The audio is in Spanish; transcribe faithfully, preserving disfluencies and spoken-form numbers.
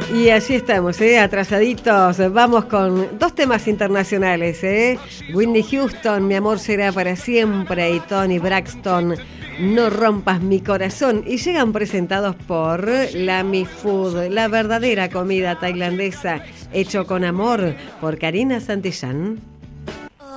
Y así estamos, ¿eh? Atrasaditos. Vamos con dos temas internacionales, ¿eh? Whitney Houston, Mi amor será para siempre, y Toni Braxton, No rompas mi corazón. Y llegan presentados por Lami Food, la verdadera comida tailandesa, hecho con amor, por Karina Santillán.